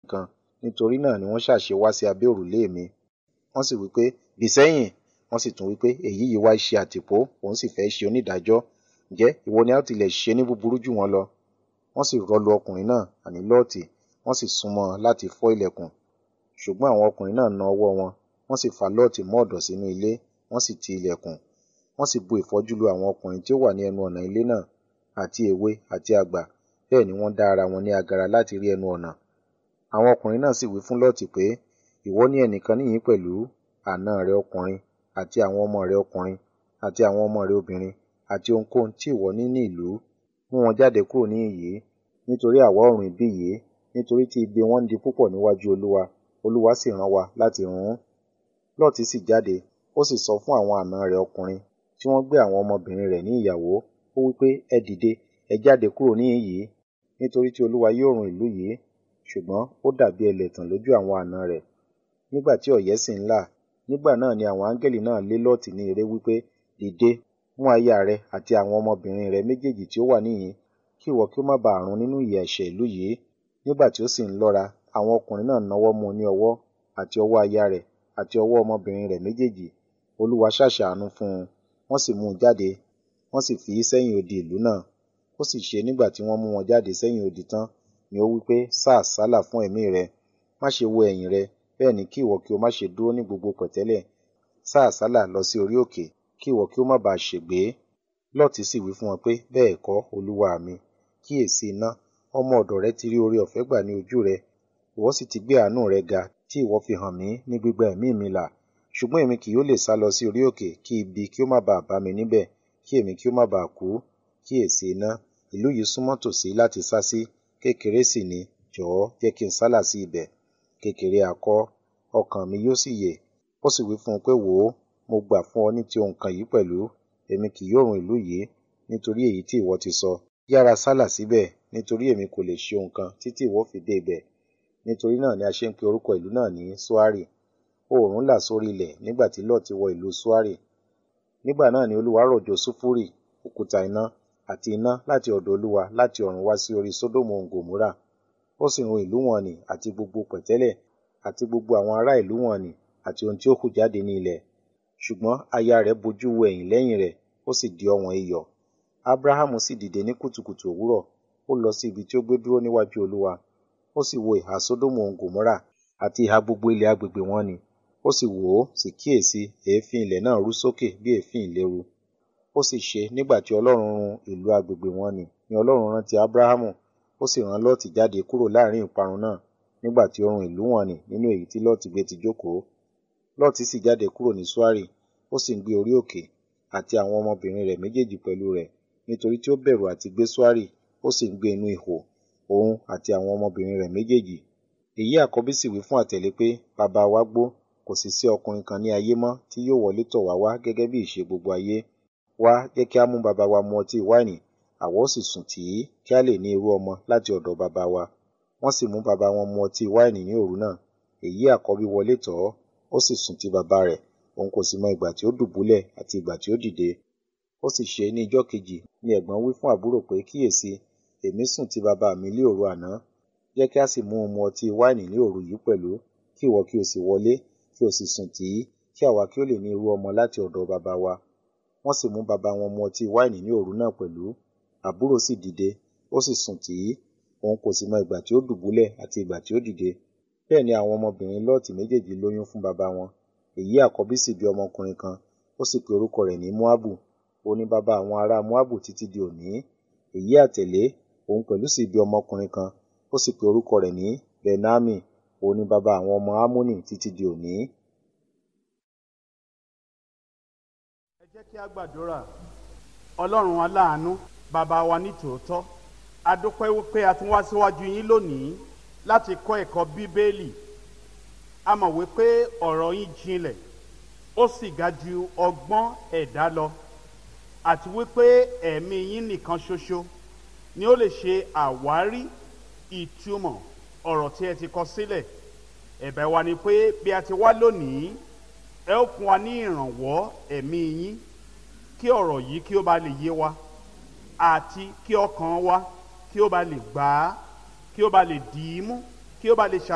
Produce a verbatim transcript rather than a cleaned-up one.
kan, nítorí náà ni wọ́n ṣàṣe wá sí abẹ́ òrùlé mi. Wọ́n sì wí pé, bì sẹ́yìn. Wọ́n sì tún wí pé, èyí yìí wá ṣe àtìpó, òun sì fẹ́ ṣe onídàájọ́. Ǹjẹ́ ìwọ ni a ó tilẹ̀ ṣe ní búburú jù wọ́n lọ? Wọ́n sì rọlu ọkùnrin náà, àní Lọ́ọ̀tì, wọ́n sì súnmọ́ ọn láti fọ́ ilẹ̀kùn. Ṣùgbọ́n àwọn ọkùnrin náà na ọwọ́ wọn, wọ́n sì fa Lọ́ọ̀tì mọ́ ọ̀dọ̀ sínú ilé, wọ́n sì ti ilẹ̀kùn. Wọ́n sì bu ìfọ́jú lu àwọn ọkùnrin tí ó wà ní ẹnu ọ̀nà ilé náà, àti èwe àti àgbà, bẹ́ẹ̀ ni wọ́n dá ara wọn ní agara láti rí ẹnu ọ̀nà. Àwọn ọkùnrin náà sì wí fún Lọ́ọ̀tì pé, ìwọ ní ẹnìkan níyìn pẹ̀lú àna rẹ ọkùnrin, àti àwọn ọmọ rẹ ọkùnrin, àti àwọn ọmọ rẹ obìnrin, àti ohunkóhun tí ìwọ ní ní ìlú. Mú wọn jáde kúrò níhìn yìí, nítorí àwa ó run ibí yìí, nítorí tí igbe wọn ń di púpọ̀ níwájú Olúwa, Olúwa sì rán wa láti run ún. Lọ́ọ̀tì sì jáde, ó sì sọ fún àwọn àna rẹ̀ ọkùnrin tí wọ́n gbé àwọn ọmọbìnrin rẹ̀ ní ìyàwó, ó wí pé, ẹ dìde, ẹ jáde kúrò níhìn yìí, nítorí tí Olúwa yóò run ìlú yìí. Ṣùgbọ́n ó dàbí ẹlẹ́tàn lójú àwọn àna rẹ̀. Nígbà tí ọ̀yẹ́ sì ń là, nígbà náà ni àwọn áńgẹ́lì náà lé Lọ́ọ̀tì ní ere wí pé, dìde, mú aya rẹ àti àwọn ọmọbìnrin rẹ méjèèjì tí ó wà níhìn, kí ìwọ kí ó má baà run nínú ìyà ẹ̀ṣẹ̀ ìlú yìí. Nígbà tí ó sì ń lọ́ra, àwọn ọkùnrin náà nawọ́ mú un ní ọwọ́, àti ọwọ́ aya rẹ̀, àti ọwọ́ ọmọbìnrin rẹ̀ méjèèjì. Olúwa ṣàṣàánú fún un, wọ́n sì mú un jáde, wọ́n sì fi í sẹ́yìn odi ìlú náà. Ó sì ṣe nígbà tí wọ́n mú wọn jáde sẹ́yìn odi tán, ni ó wí pé, sá àsálà fún ẹ̀mí rẹ, má ṣe wo ẹ̀yìn rẹ, bẹ́ẹ̀ ni kí ìwọ kí o má ṣe dúró ní gbogbo pẹ̀tẹ́lẹ̀. Sá àsálà lọ sí orí òkè, kí ìwọ kí ó má baà ṣègbé. Lọ́ọ̀tì sì wí fún wọn pé, bẹ́ẹ̀ kọ́, olúwa mi, kíyèsi iná, ọmọ ọ̀dọ̀ rẹ ti rí oore ọ̀fẹ́ gbà ní ojú rẹ, ìwọ sì ti gbé àánú rẹ ga, tí ìwọ fi hàn mí ní gbígba ẹ̀mí mi là. Ṣùgbọ́n èmi kì yóò lè sá lọ sí orí òkè, kí ibi kí ó má baà bá mi níbẹ̀, kí èmi kí ó má baà kú. Kíyèsi iná, ìlú yìí súnmọ́ tòsí láti sá sí, kékeré sì ni, jọ̀ọ́ jẹ́ kí n sálà sí ibẹ̀. Kékeré ha kọ́, ọkàn mi yóò sì yè. Ó sì wí fún un pé, wò ó, mo gbà fún ọ ní ti ohun kan yìí pẹ̀lú, èmi kì yóò run ìlú yìí, nítorí èyí tí ìwọ ti sọ. Yára sálà síbẹ̀, nítorí èmi kò lè ṣe ohun kan títí ìwọ fi dé ibẹ̀. Nítorí náà ni a ṣe ń pe orúkọ ìlú náà ní Ṣoari. Oòrùn là sórí ilẹ̀ nígbà tí Lọ́ọ̀tì wọ ìlú Ṣoari. Nígbà náà ni Olúwa rọ̀jò sulfuri, òkúta iná, àti iná láti ọ̀dọ̀ Olúwa láti ọ̀run wá sí orí Sódómù òun Gòmórà. Ó sì run ìlú wọn nì àti gbogbo pẹ̀tẹ́lẹ̀, àti gbogbo àwọn ará ìlú wọn nì, àti ohun tí ó hù jáde ní ilẹ̀. Ṣùgbọ́n aya rẹ̀ bojú wo ẹ̀yìn lẹ́yìn rẹ̀, ó sì di ọ̀wọ́n iyọ̀. Abrahamu sì dìde ní kùtùkùtù òwúrọ̀, ó lọ sí ibi tí ó gbé dúró níwájú Olúwa. Ó sì wo ìhà Sódómù òun Gòmórà, àti ìhà gbogbo ilẹ̀ agbègbè wọn nì. Ó sì wò ó, sì kíyèsi, èéfín ilẹ̀ náà rú sókè bí èéfín ìléru. Ó sì ṣe nígbà tí Ọlọ́run run ìlú agbègbè wọn nì, ni Ọlọ́run rántí Abrahamu, ó sì rán Lọ́ọ̀tì jáde kúrò láàrin ìparun náà, nígbà tí ó run ìlú wọn nì nínú èyí tí Lọ́ọ̀tì gbé ti jókòó. Lọ́ọ̀tì sì jáde kúrò ní Ṣoari, ó sì ń gbé orí òkè, àti àwọn ọmọbìnrin rẹ̀ méjèèjì pẹ̀lú rẹ̀, nítorí tí ó bẹ̀rù àti gbé Ṣoari, ó sì ń gbé inú ihò, òun àti àwọn ọmọbìnrin rẹ̀ méjèèjì. Èyí àkọ́bí sì wí fún àtẹ̀lé pé, bàbá wa gbó, kò sì sí ọkùnrin kan ní ayé mọ́ tí yóò wọlé tọ̀ wá wá gẹ́gẹ́ bí ìṣe gbogbo ayé. Wá, jẹ́ kí á mú bàbá wa mu ọtí wáìnì, àwa ó sì sùn tì í, kí a lè ní irú ọmọ láti ọ̀dọ̀ bàbá wa. Wọ́n sì mú bàbá wọn mu ọtí wáìnì ní òru náà. Èyí àkọ́bí wọlé tọ̀ ọ́, ó sì sùn ti bàbá rẹ̀, òun kò sì mọ ìgbà tí ó dùbúlẹ̀ àti ìgbà tí ó dìde. Ó sì ṣe ní ijọ́ kejì ni ẹ̀gbọ́n wí fún àbúrò pé, kíyèsi, èmi sùn ti bàbá mi ní òru àná, jẹ́ kí a sì mú un mu ọtí wáìnì ní òru yìí pẹ̀lú, kí ìwọ kí o sì wọlé, kí o sì sùn tì í, kí àwa kí ó lè ní irú ọmọ láti ọ̀dọ̀ bàbá wa. Wọ́n sì mú bàbá wọn mu ọtí wáìnì ní òru náà pẹ̀lú. Àbúrò sì dìde, ó sì sùn tì í, òun kò sì mọ ìgbà tí ó dùbúlẹ̀ àti ìgbà tí ó dìde. Bẹ́ẹ̀ ni àwọn ọmọbìnrin Lọ́ọ̀tì méjèèjì lóyún fún bàbá wọn. Èyí àkọ́bí sì bí ọmọkùnrin kan, ó sì pe orúkọ rẹ̀ ní Móábù. Ó ní bàbá àwọn ará Móábù títí di òní. Èyí àtẹ̀lé, òun pẹ̀lú sì bí ọmọkùnrin kan, ó sì pe orúkọ rẹ̀ ní Benami. Ó ní bàbá àwọn ọmọ Ammoni títí di òní. Ẹ jẹ́ kí a gbàdúrà. Ọlọ́run aláàánú, bàbá wa ní tòótọ́, a dúpẹ́ wípé a tún wá síwájú yín lónìí láti kọ́ ẹ̀kọ́ Bíbélì. A mọ̀ wípé ọ̀rọ̀ yín jinlẹ̀, ó sì ga ju ọgbọ́n ẹ̀dá lọ, àti wípé ẹ̀mí yín nìkan ṣoṣo ni ó lè ṣe àwárí ìtumọ̀ ọ̀rọ̀ tí ẹ ti kọ sílẹ̀. Ẹ̀bẹ̀ wa ni pé bí a ti wá lónìí, ẹ ó fún wa ní ìrànwọ́ ẹ̀mí yín, kí ọ̀rọ̀ yìí kí ó bá lè yé wa, àti kí ọkàn wa kí ó bá lè gbà á, kí ó bá lè dì í mú, kí ó bá lè ṣàlàyé